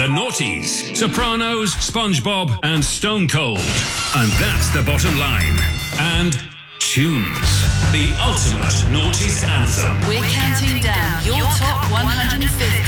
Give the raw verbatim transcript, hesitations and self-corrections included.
Naughties, Sopranos, SpongeBob, and Stone Cold. And that's the bottom line. And tunes. The ultimate Naughties anthem. We're counting down your top one hundred fifty